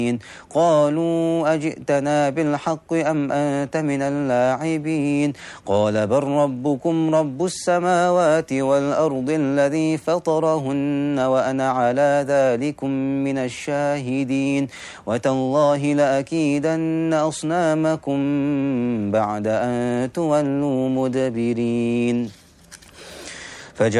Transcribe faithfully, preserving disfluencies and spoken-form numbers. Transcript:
قالوا أجئتنا بالحق أم أنت من اللاعبين قال بل ربكم رب السماوات والأرض الذي فطرهن وأنا على ذلكم من الشاهدين وتالله لأكيدن أصنامكم بعد أن تولوا مدبرين.